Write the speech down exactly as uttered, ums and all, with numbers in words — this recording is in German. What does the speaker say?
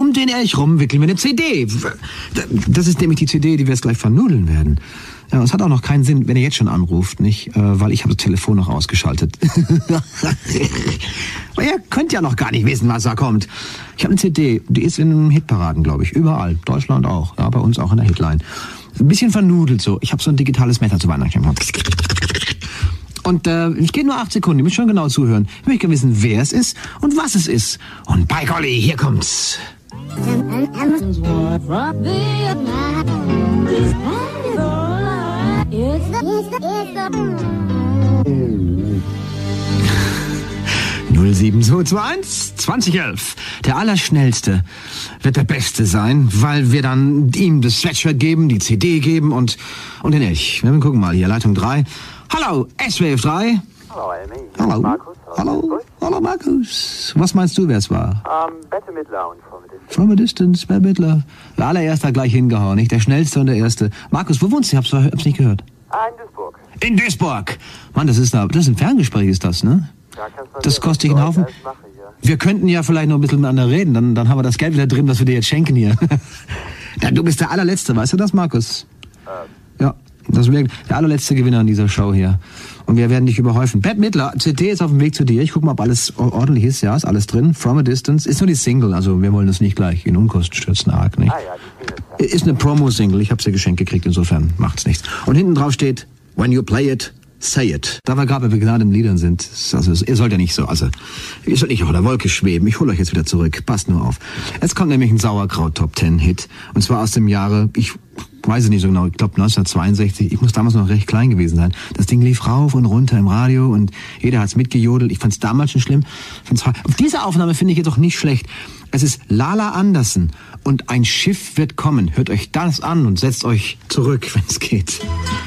Um den Elch rum wickeln wir eine C D. Das ist nämlich die C D, die wir jetzt gleich vernudeln werden. Ja, es hat auch noch keinen Sinn, wenn ihr jetzt schon anruft, nicht? Äh, weil ich habe das Telefon noch ausgeschaltet. Aber ihr könnt ja noch gar nicht wissen, was da kommt. Ich habe eine C D, die ist in Hitparaden, glaube ich. Überall. Deutschland auch. Ja, bei uns auch in der Hitline. Ein bisschen vernudelt so. Ich habe so ein digitales Messer zu Weihnachten. Und äh, ich gehe nur acht Sekunden. Ihr müsst schon genau zuhören. Ich möchte wissen, wer es ist und was es ist. Und bei Golly, hier kommt's. null sieben zwei zwei eins zwanzig elf. Der Allerschnellste wird der Beste sein, weil wir dann ihm das Sweatshirt geben, die C D geben und, und den Elch. Wir gucken mal hier, Leitung drei. Hallo, S W F drei. Hallo, Amy. Hallo. Markus. Hallo. Hallo, Markus. Was meinst du, wer es war? Ähm, Bette Midler und From a Distance. From a Distance, Bette Midler. Der allererste gleich hingehauen, nicht? Der schnellste und der erste. Markus, wo wohnst du? Ich hab's, hab's nicht gehört. Ah, in Duisburg. In Duisburg. Mann, das ist, da, das ist ein Ferngespräch, ist das, ne? Ja, kannst du Das kostet dich einen Haufen. Mache hier. Wir könnten ja vielleicht noch ein bisschen miteinander reden, dann, dann haben wir das Geld wieder drin, was wir dir jetzt schenken hier. Ja, du bist der allerletzte, weißt du das, Markus? Ähm. Ja, das wäre der allerletzte Gewinner in dieser Show hier. Und wir werden dich überhäufen. Bette Midler, C D ist auf dem Weg zu dir. Ich guck mal, ob alles ordentlich ist. Ja, ist alles drin. From a Distance. Ist nur die Single, also wir wollen das nicht gleich in Unkosten stürzen, arg, nicht? Ah ja, die Single. Ja. Ist eine Promo-Single. Ich habe sie geschenkt gekriegt, insofern macht's nichts. Und hinten drauf steht, when you play it, say it. Da wir gerade bei begnaden Liedern sind, also ihr sollt ja nicht so, also ihr sollt nicht auf der Wolke schweben. Ich hole euch jetzt wieder zurück. Passt nur auf. Jetzt kommt nämlich ein Sauerkraut-Top-Ten-Hit. Und zwar aus dem Jahre, ich weiß es nicht so genau, ich glaube neunzehnhundertzweiundsechzig. Ich muss damals noch recht klein gewesen sein. Das Ding lief rauf und runter im Radio und jeder hat's mitgejodelt. Ich fand's damals schon schlimm. Fand's auf diese Aufnahme finde ich jetzt auch nicht schlecht. Es ist Lala Anderson und ein Schiff wird kommen. Hört euch das an und setzt euch zurück, wenn es geht.